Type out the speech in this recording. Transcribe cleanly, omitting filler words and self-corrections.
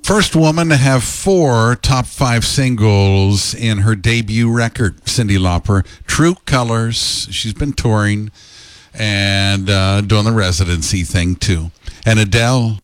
First woman to have 4 top 5 singles in her debut record, Cyndi Lauper. True Colors. She's been touring and doing the residency thing too. And Adele